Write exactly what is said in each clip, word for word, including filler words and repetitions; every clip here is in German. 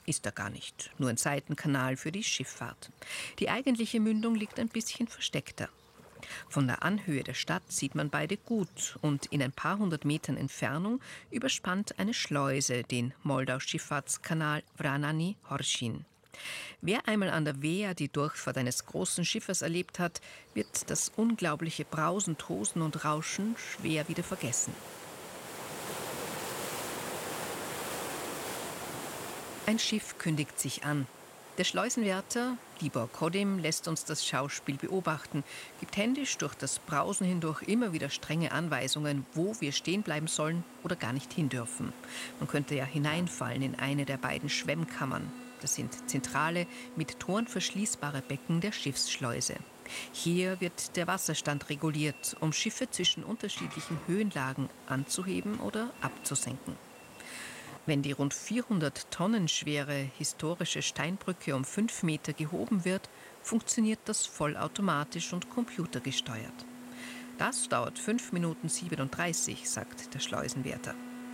ist er gar nicht, nur ein Seitenkanal für die Schifffahrt. Die eigentliche Mündung liegt ein bisschen versteckter. Von der Anhöhe der Stadt sieht man beide gut und in ein paar hundert Metern Entfernung überspannt eine Schleuse den Moldau-Schifffahrtskanal Vránany-Horšín. Wer einmal an der Wehr die Durchfahrt eines großen Schiffes erlebt hat, wird das unglaubliche Brausen, Tosen und Rauschen schwer wieder vergessen. Ein Schiff kündigt sich an. Der Schleusenwärter, Libor Kodim, lässt uns das Schauspiel beobachten, gibt händisch durch das Brausen hindurch immer wieder strenge Anweisungen, wo wir stehen bleiben sollen oder gar nicht hin dürfen. Man könnte ja hineinfallen in eine der beiden Schwemmkammern. Das sind zentrale, mit Toren verschließbare Becken der Schiffsschleuse. Hier wird der Wasserstand reguliert, um Schiffe zwischen unterschiedlichen Höhenlagen anzuheben oder abzusenken. Wenn die rund vierhundert Tonnen schwere historische Steinbrücke um fünf Meter gehoben wird, funktioniert das vollautomatisch und computergesteuert. Das dauert fünf Minuten siebenunddreißig, sagt der Schleusenwärter.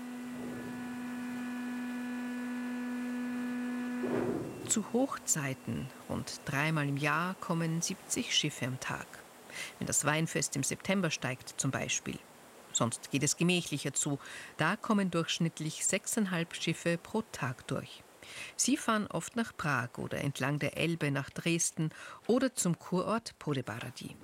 Zu Hochzeiten, rund dreimal im Jahr, kommen siebzig Schiffe am Tag. Wenn das Weinfest im September steigt zum Beispiel. Sonst geht es gemächlicher zu. Da kommen durchschnittlich sechseinhalb Schiffe pro Tag durch. Sie fahren oft nach Prag oder entlang der Elbe nach Dresden oder zum Kurort Podebrady.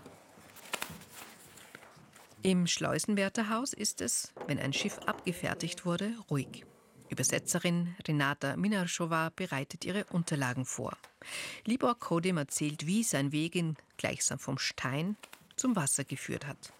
Im Schleusenwärterhaus ist es, wenn ein Schiff abgefertigt wurde, ruhig. Übersetzerin Renata Minarschowa bereitet ihre Unterlagen vor. Libor Kodim erzählt, wie sein Weg ihn gleichsam vom Stein zum Wasser geführt hat.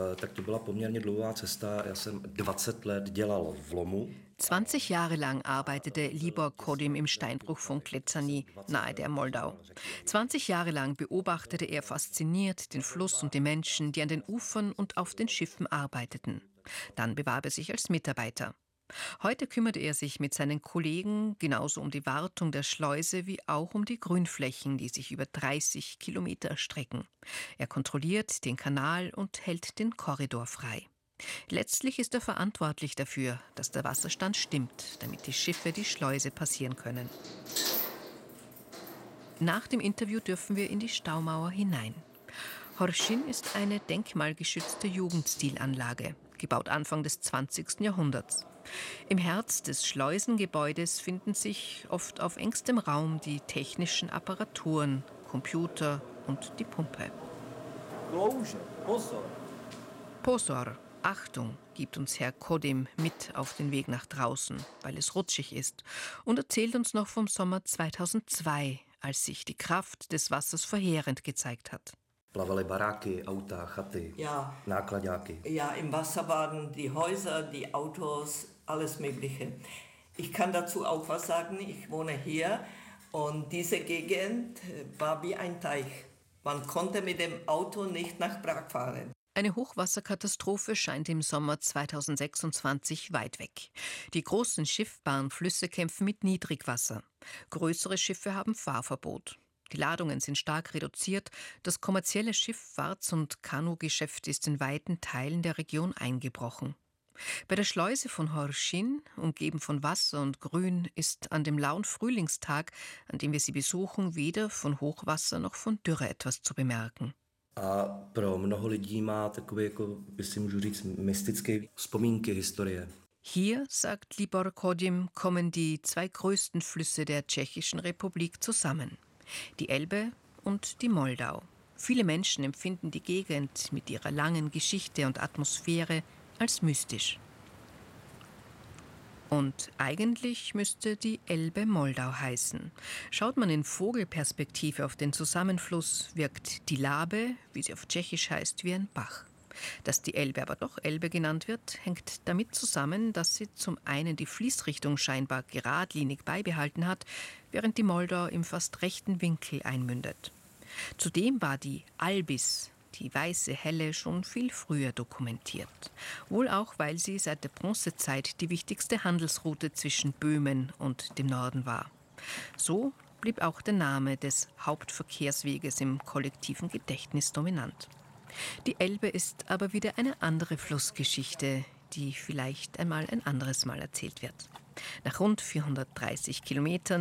zwanzig Jahre lang arbeitete Libor Kodim im Steinbruch von Kleczany, nahe der Moldau. zwanzig Jahre lang beobachtete er fasziniert den Fluss und die Menschen, die an den Ufern und auf den Schiffen arbeiteten. Dann bewarb er sich als Mitarbeiter. Heute kümmert er sich mit seinen Kollegen genauso um die Wartung der Schleuse wie auch um die Grünflächen, die sich über dreißig Kilometer erstrecken. Er kontrolliert den Kanal und hält den Korridor frei. Letztlich ist er verantwortlich dafür, dass der Wasserstand stimmt, damit die Schiffe die Schleuse passieren können. Nach dem Interview dürfen wir in die Staumauer hinein. Horšín ist eine denkmalgeschützte Jugendstilanlage, gebaut Anfang des zwanzigsten Jahrhunderts. Im Herz des Schleusengebäudes finden sich oft auf engstem Raum die technischen Apparaturen, Computer und die Pumpe. Pozor, Achtung, gibt uns Herr Kodim mit auf den Weg nach draußen, weil es rutschig ist, und erzählt uns noch vom Sommer zweitausendzwei, als sich die Kraft des Wassers verheerend gezeigt hat. Ja. Ja, im Wasser waren die Häuser, die Autos, alles Mögliche. Ich kann dazu auch was sagen. Ich wohne hier und diese Gegend war wie ein Teich. Man konnte mit dem Auto nicht nach Prag fahren. Eine Hochwasserkatastrophe scheint im Sommer zweitausendsechsundzwanzig weit weg. Die großen schiffbaren Flüsse kämpfen mit Niedrigwasser. Größere Schiffe haben Fahrverbot. Die Ladungen sind stark reduziert. Das kommerzielle Schifffahrts- und Kanugeschäft ist in weiten Teilen der Region eingebrochen. Bei der Schleuse von Horšín, umgeben von Wasser und Grün, ist an dem lauen Frühlingstag, an dem wir sie besuchen, weder von Hochwasser noch von Dürre etwas zu bemerken. Hier, sagt Libor Kodim, kommen die zwei größten Flüsse der Tschechischen Republik zusammen. Die Elbe und die Moldau. Viele Menschen empfinden die Gegend mit ihrer langen Geschichte und Atmosphäre als mystisch. Und eigentlich müsste die Elbe Moldau heißen. Schaut man in Vogelperspektive auf den Zusammenfluss, wirkt die Labe, wie sie auf Tschechisch heißt, wie ein Bach. Dass die Elbe aber doch Elbe genannt wird, hängt damit zusammen, dass sie zum einen die Fließrichtung scheinbar geradlinig beibehalten hat, während die Moldau im fast rechten Winkel einmündet. Zudem war die Albis, die weiße Helle, schon viel früher dokumentiert. Wohl auch, weil sie seit der Bronzezeit die wichtigste Handelsroute zwischen Böhmen und dem Norden war. So blieb auch der Name des Hauptverkehrsweges im kollektiven Gedächtnis dominant. Die Elbe ist aber wieder eine andere Flussgeschichte, die vielleicht einmal ein anderes Mal erzählt wird. Nach rund vierhundertdreißig Kilometern